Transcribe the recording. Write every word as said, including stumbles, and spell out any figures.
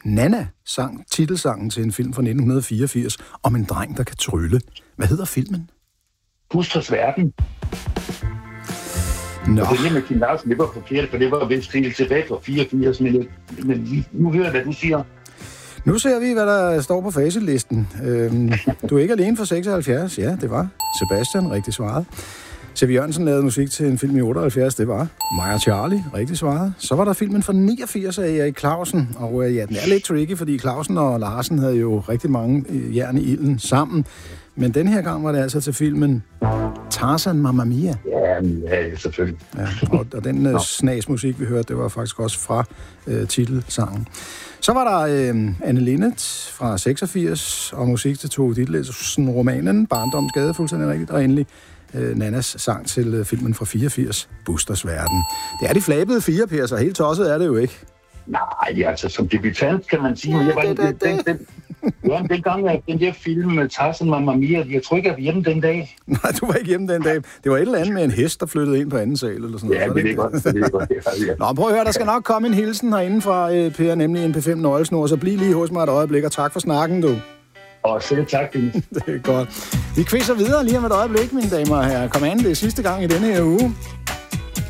Nanna sang titelsangen til en film fra nitten fireogfirs om en dreng, der kan trylle. Hvad hedder filmen? Busters Verden. Nå. Og det med Kim Larsen, det var forkert, for det var vist helt tilbage fra fireogfirs, men, men nu hører jeg, hvad du siger. Nu ser vi, hvad der står på facitlisten. Øhm, du er ikke alene for seksoghalvfjerds. Ja, det var Sebastian, rigtig svaret. C V. Jørgensen lavede musik til en film i otteoghalvfjerds. Det var mig og Charlie, rigtig svaret. Så var der filmen fra niogfirs af Erik Clausen. Og ja, den er lidt tricky, fordi Clausen og Larsen havde jo rigtig mange jern i ilden sammen. Men den her gang var det altså til filmen Tarzan Mamma Mia. Ja, ja selvfølgelig. Ja, og, og den uh, snas-musik, vi hørte, det var faktisk også fra uh, titelsangen. Så var der uh, Anne Linnet fra seksogfirs, og musik til Tove Ditlevsen, romanen Barndoms Gade, fuldstændig rigtigt, og endelig uh, Nannas sang til uh, filmen fra fireogfirs, Busters Verden. Det er de flabede fire, Per, så helt tosset er det jo ikke. Nej, altså som debutant kan man sige, ja, jeg var det, det, den, den, ja, dengang at den der film med Tarzan Mamma Mia, jeg tror ikke, jeg var hjemme den dag. Nej, du var ikke hjemme den dag. Det var et eller andet med en hest, der flyttede ind på anden sal eller sådan noget. Ja, det er godt. Det er godt. Ja. Nå, prøv at høre, der skal nok komme en hilsen herinde fra uh, Per, nemlig en P fem nøglesnor, så bliv lige hos mig et øjeblik, og tak for snakken, du. Og selv tak, Dennis. Det er godt. Vi quizzer videre lige om et øjeblik, mine damer og herrer. Kom an, det er sidste gang i denne her uge.